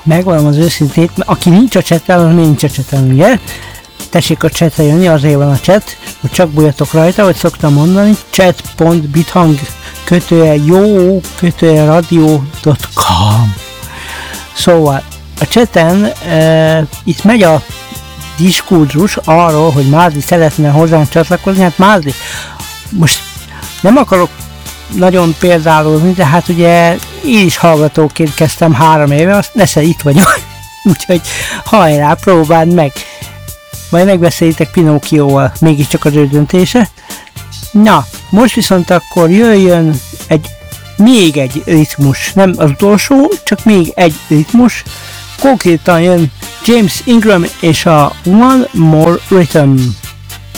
megvalom az őszintét, aki nincs a chaten, az még nincs a chaten, ugye? Tessék a chatre jönni, azért van a chat, hogy csak bújjatok rajta, hogy szoktam mondani, chat.bithang-radio.com. Szóval a chaten itt megy a diskurzus arról, hogy Márdi szeretne hozzánk csatlakozni. Hát Márdi, most nem akarok nagyon példálozni, de hát ugye én is hallgatóként kezdtem 3 éve, azt nesze itt vagyok, úgyhogy hajrá, próbáld meg! Majd megbeszélitek Pinocchioval, mégiscsak az ő döntése. Na, most viszont akkor jöjjön még egy ritmus, nem az utolsó, csak még egy ritmus. Konkrétan jön James Ingram és a One More Rhythm.